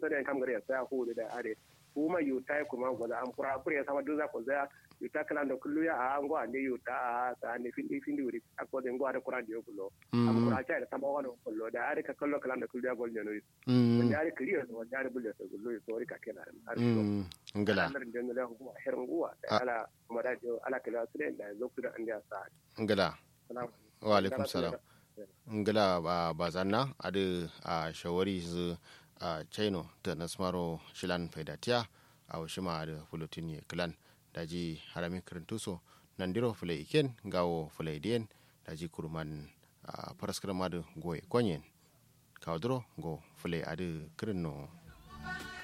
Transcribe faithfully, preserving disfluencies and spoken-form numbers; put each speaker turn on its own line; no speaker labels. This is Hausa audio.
sai kam gare sai hu da are kuma yuta kuma goza am kura kure sama duza ko za yuta kala da kullu ya a ngo ande yuta ta ne findi findi wuri akko de ngo ada kura de kullu am kura cha da sama wano kullu da are ka kallo kala da kullu ya gol ne no da are clear no da are bulle to kullu so ri ka kenan har
mm ngala
nan den da ko herin guwa da ala kuma da ala kala su da lokacin da an ya sa
ngala wa alaikum salam ngala ba bazanna ade a shawari zu a chino ta nasmaro shilan faidatiya a washima da fulotini clan daji harami kirintuso nandiro fulai iken gawo fulai dien daji kurman a paraskara madu goye konyen kawdro go fulai ade kirinno